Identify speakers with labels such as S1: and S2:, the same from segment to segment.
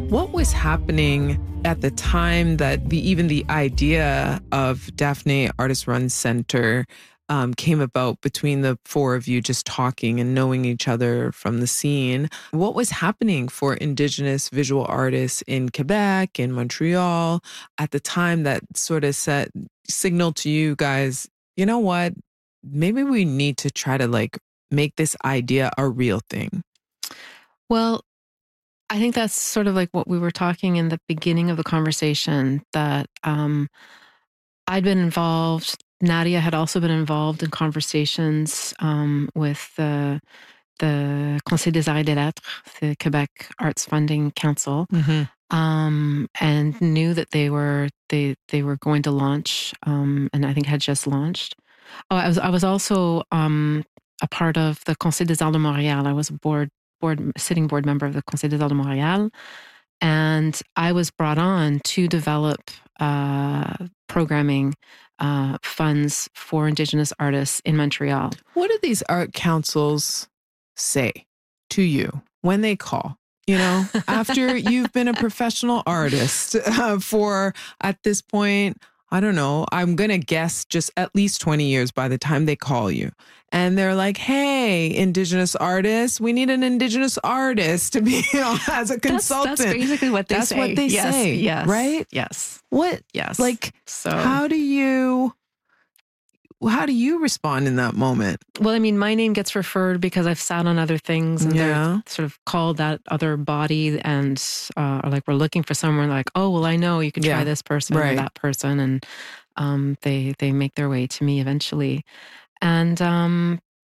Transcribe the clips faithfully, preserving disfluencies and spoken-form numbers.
S1: What was happening at the time that the even the idea of Daphne Artist Run Center um, came about between the four of you just talking and knowing each other from the scene? What was happening for Indigenous visual artists in Quebec, in Montreal, at the time that sort of set signaled to you guys, you know what, maybe we need to try to like make this idea a real thing?
S2: Well, I think that's sort of like what we were talking in the beginning of the conversation, that um, I'd been involved. Nadia had also been involved in conversations um, with the, the Conseil des Arts et des Lettres, the Quebec Arts Funding Council, mm-hmm. um, and knew that they were they they were going to launch, um, and I think had just launched. Oh, I was I was also um, a part of the Conseil des Arts de Montréal. I was a board. board sitting board member of the Conseil des Arts de Montréal, and I was brought on to develop uh, programming uh, funds for Indigenous artists in Montreal.
S1: What do these art councils say to you when they call? You know, after you've been a professional artist uh, for, at this point, I don't know, I'm going to guess just at least twenty years by the time they call you. And they're like, hey, Indigenous artists, we need an Indigenous artist to be, you know, as a consultant.
S2: That's, that's basically what they
S1: that's
S2: say.
S1: That's what they
S2: yes,
S1: say,
S2: yes,
S1: right?
S2: Yes.
S1: What?
S2: Yes.
S1: Like,
S2: so
S1: how do you... How do you respond in that moment?
S2: Well, I mean, my name gets referred because I've sat on other things, and yeah. they're sort of called that other body, and uh, or like we're looking for someone like, oh, well, I know you can try yeah. this person right. or that person, and um, they they make their way to me eventually, and um,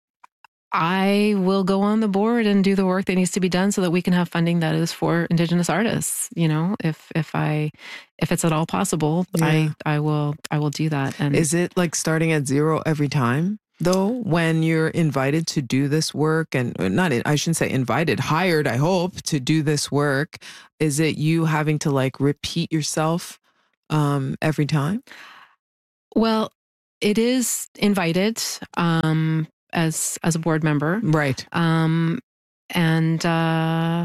S2: I will go on the board and do the work that needs to be done so that we can have funding that is for Indigenous artists. You know, if if I if it's at all possible, yeah. I I will I will do that. And
S1: is it like starting at zero every time though, when you're invited to do this work, and not I shouldn't say invited, hired, I hope, to do this work? Is it you having to like repeat yourself um, every time?
S2: Well, it is invited. Um, as as a board member.
S1: Right.
S2: Um, and uh,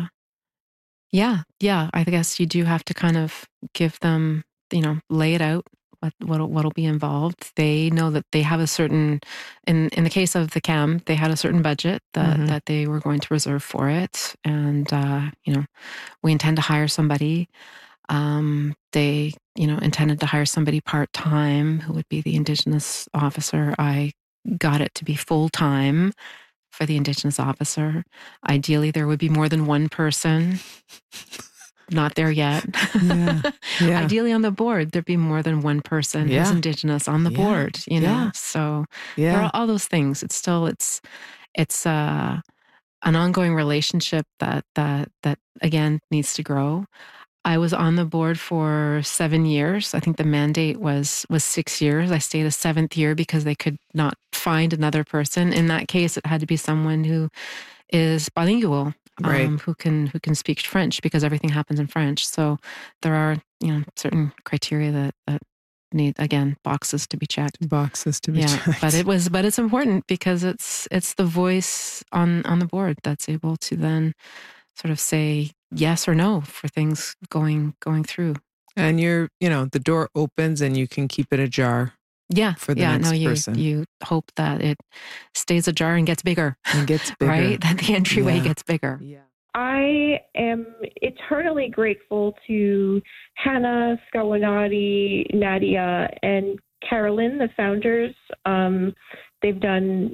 S2: yeah, yeah, I guess you do have to kind of give them, you know, lay it out, what what'll, what'll be involved. They know that they have a certain, in, in the case of the C A M, they had a certain budget that, mm-hmm. that they were going to reserve for it. And, uh, you know, we intend to hire somebody. Um, they, you know, intended to hire somebody part-time who would be the Indigenous officer. I got it to be full-time for the Indigenous officer. Ideally, there would be more than one person. Not there yet. Yeah. Yeah. Ideally, on the board, there'd be more than one person yeah. who's Indigenous on the yeah. board, you know? Yeah. So yeah. there are all those things. It's still, it's, it's uh, an ongoing relationship that, that, that again, needs to grow. I was on the board for seven years. I think the mandate was was six years. I stayed a seventh year because they could not find another person. In that case, it had to be someone who is bilingual,
S1: right.
S2: um, who can who can speak French, because everything happens in French. So there are, you know, certain criteria that, that need, again, boxes to be checked.
S1: Boxes to be
S2: yeah,
S1: checked.
S2: But it was but it's important because it's it's the voice on on the board that's able to then sort of say yes or no for things going going through.
S1: And you're, you know, the door opens and you can keep it ajar.
S2: Yeah.
S1: For the
S2: yeah,
S1: next
S2: no, you,
S1: person.
S2: You hope that it stays ajar and gets bigger.
S1: And gets bigger.
S2: Right? That the entryway
S1: yeah.
S2: gets bigger.
S1: Yeah.
S3: I am eternally grateful to Hannah, Skawanati, Nadia, and Carolyn, the founders. Um, they've done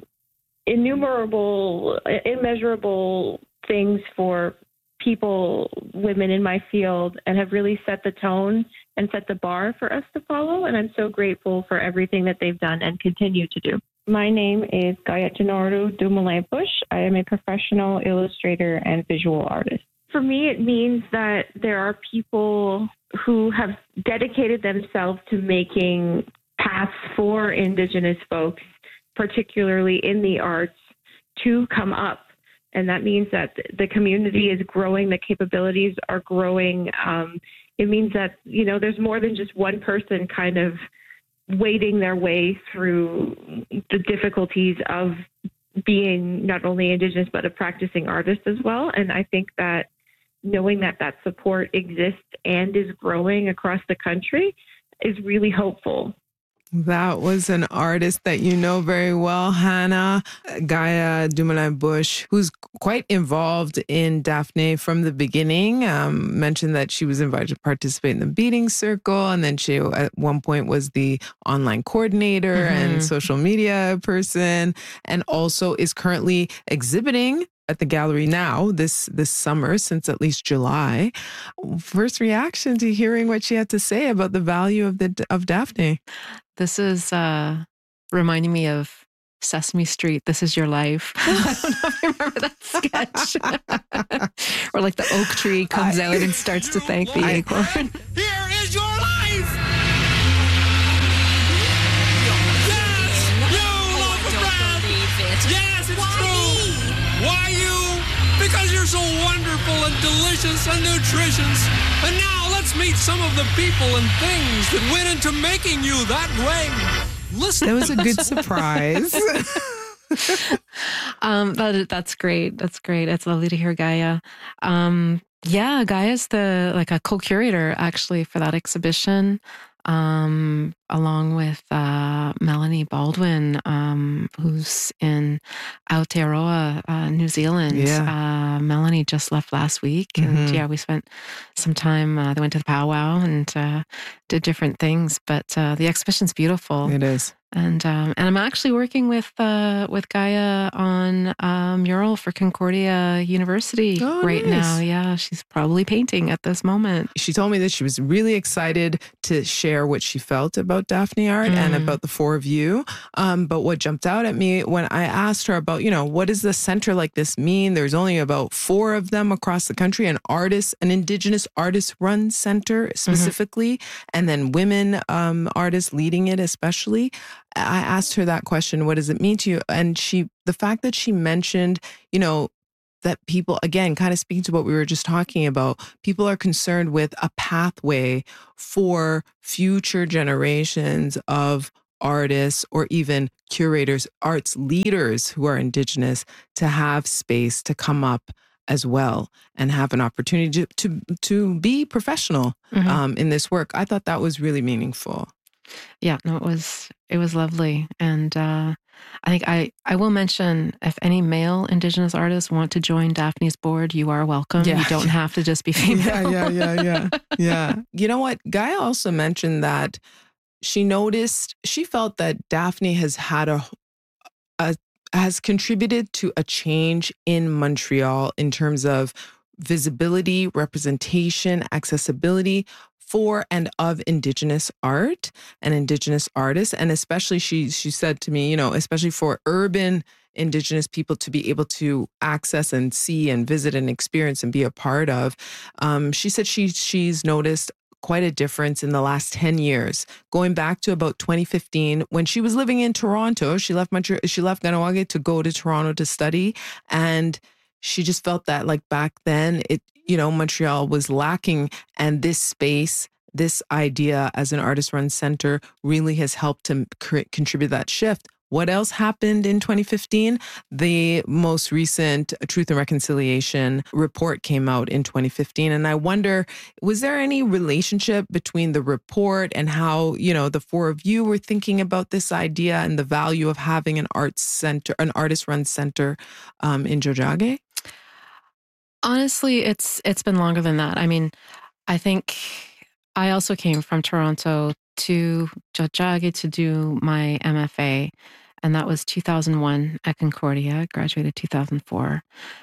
S3: innumerable, immeasurable things for people, women in my field, and have really set the tone and set the bar for us to follow. And I'm so grateful for everything that they've done and continue to do. My name is Gayatjanaru Dumoulin Bush. I am a professional illustrator and visual artist. For me, it means that there are people who have dedicated themselves to making paths for Indigenous folks, particularly in the arts, to come up. And that means that the community is growing, the capabilities are growing. Um, it means that, you know, there's more than just one person kind of wading their way through the difficulties of being not only Indigenous, but a practicing artist as well. And I think that knowing that that support exists and is growing across the country is really hopeful.
S1: That was an artist that you know very well, Hannah, Gaia Dumoulin-Bush, who's quite involved in Daphne from the beginning. Um, mentioned that she was invited to participate in the beading circle, and then she at one point was the online coordinator mm-hmm. and social media person, and also is currently exhibiting at the gallery now this this summer, since at least July. First reaction to hearing what she had to say about the value of the of Daphne.
S2: This is uh, reminding me of Sesame Street, This Is Your Life. I don't know if you remember that sketch. Where like the oak tree comes I, out and starts to thank the I, acorn.
S4: Here is your life! Yes! You love the bread! Yes, it's Why true! Me? Why you? Because you're so wonderful and delicious and nutritious. And now let's meet some of the people and things that went into making you that way. Listen.
S1: That was a good surprise.
S2: um, that, that's great. That's great. It's lovely to hear Gaia. Um, yeah, Gaia's the like a co-curator actually for that exhibition. Um, along with uh, Melanie Baldwin, um, who's in Aotearoa, uh, New Zealand.
S1: Yeah.
S2: Uh, Melanie just left last week,
S1: mm-hmm.
S2: and yeah, we spent some time. Uh, they went to the powwow and uh, did different things. But uh, the exhibition's beautiful.
S1: It is.
S2: And um, and I'm actually working with uh, with Gaia on a mural for Concordia University
S1: oh,
S2: right
S1: nice.
S2: now. Yeah, she's probably painting at this moment.
S1: She told me that she was really excited to share what she felt about Daphne art mm. and about the four of you. Um, but what jumped out at me when I asked her about, you know, what does the center like this mean? There's only about four of them across the country, an artist, an Indigenous artist-run center specifically, mm-hmm. and then women um, artists leading it especially. I asked her that question, what does it mean to you? And she, the fact that she mentioned, you know, that people, again, kind of speaking to what we were just talking about, people are concerned with a pathway for future generations of artists or even curators, arts leaders who are Indigenous to have space to come up as well and have an opportunity to to, to be professional mm-hmm. um, in this work. I thought that was really meaningful.
S2: Yeah, no, it was it was lovely. And uh, I think I, I will mention, if any male Indigenous artists want to join Daphne's board, you are welcome. Yeah. You don't have to just be female.
S1: Yeah, yeah, yeah, yeah. Yeah. You know what? Gaia also mentioned that she noticed, she felt that Daphne has had a, a has contributed to a change in Montreal in terms of visibility, representation, accessibility for and of Indigenous art and Indigenous artists. And especially she she said to me, you know, especially for urban Indigenous people to be able to access and see and visit and experience and be a part of. Um, she said she she's noticed quite a difference in the last ten years, going back to about twenty fifteen when she was living in Toronto. She left Montreal, she left Kahnawake to go to Toronto to study. And she just felt that like back then, it, you know, Montreal was lacking, and this space, this idea as an artist-run center really has helped to c- contribute that shift. What else happened in twenty fifteen? The most recent Truth and Reconciliation report came out in twenty fifteen. And I wonder, was there any relationship between the report and how, you know, the four of you were thinking about this idea and the value of having an arts center, an artist-run center um, in Tiohtià:ke?
S2: Honestly, it's it's been longer than that. I mean, I think I also came from Toronto to Tiohtià:ke to do my M F A, and that was two thousand one at Concordia. Graduated two thousand four,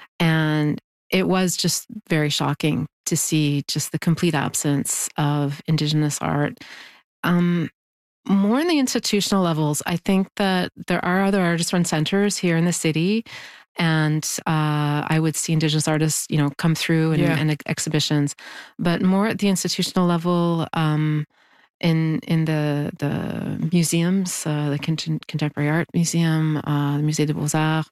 S2: and it was just very shocking to see just the complete absence of Indigenous art. Um, more in the institutional levels, I think that there are other artist-run centers here in the city. And uh, I would see Indigenous artists, you know, come through and, yeah. and ex- exhibitions, but more at the institutional level, um, in in the the museums, uh, the Cont- Contemporary Art Museum, uh, the Musée des Beaux-Arts,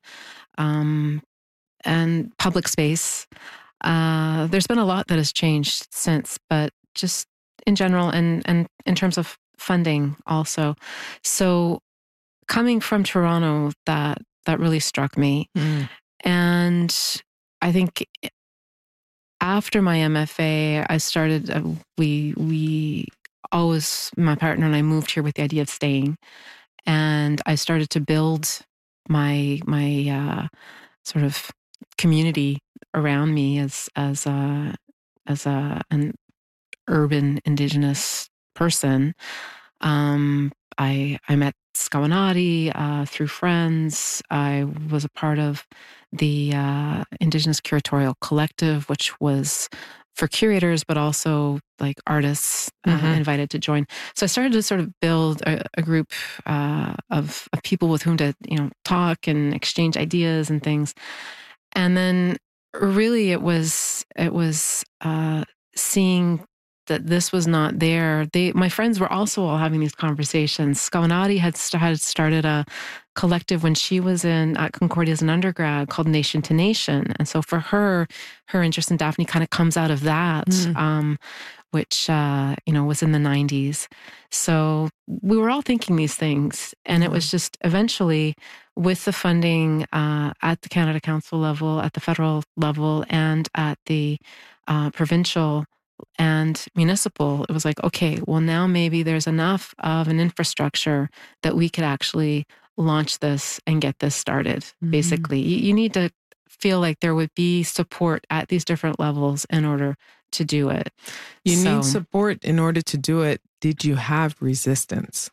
S2: um, and public space. Uh, there's been a lot that has changed since, but just in general, and and in terms of funding also. So coming from Toronto, that. That really struck me. Mm. And I think after my M F A, I started, uh, we, we always, my partner and I moved here with the idea of staying. And I started to build my, my, uh, sort of community around me as, as a, as a, an urban Indigenous person. Um, I, I met Skawanati uh, through friends. I was a part of the uh, Indigenous Curatorial Collective, which was for curators, but also like artists uh,
S1: Mhm.
S2: invited to join. So I started to sort of build a, a group uh, of, of people with whom to, you know, talk and exchange ideas and things. And then really it was, it was uh, seeing that this was not there. They, my friends were also all having these conversations. Skawanati had, st- had started a collective when she was in at Concordia as an undergrad called Nation to Nation. And so for her, her interest in Daphne kind of comes out of that,
S1: Mm.
S2: um, which, uh, you know, was in the nineties. So we were all thinking these things. And it was just eventually with the funding uh, at the Canada Council level, at the federal level, and at the uh, provincial and municipal, it was like, okay, well, now maybe there's enough of an infrastructure that we could actually launch this and get this started.
S1: Mhm.
S2: Basically, you, you need to feel like there would be support at these different levels in order to do it.
S1: You
S2: So-
S1: need support in order to do it. Did you have resistance?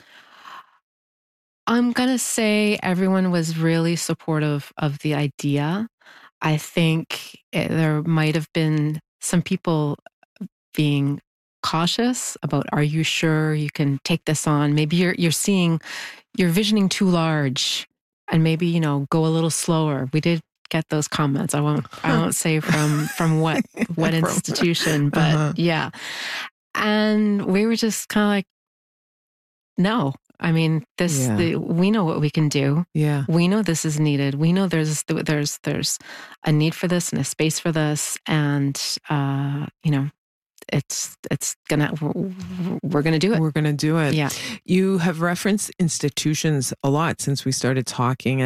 S2: I'm going to say everyone was really supportive of the idea. I think it, there might have been some people being cautious about, are you sure you can take this on? Maybe you're you're seeing, you're visioning too large, and maybe, you know, go a little slower. We did get those comments. I won't I won't say from from what what
S1: From-
S2: institution, but
S1: Uh-huh.
S2: yeah. And we were just kind of like, no. I mean, this
S1: Yeah.
S2: the, we know what we can do.
S1: Yeah.
S2: We know this is needed. We know there's there's there's a need for this and a space for this, and uh, you know, it's it's gonna we're gonna do it.
S1: We're going to do it.
S2: Yeah.
S1: You have referenced institutions a lot since we started talking.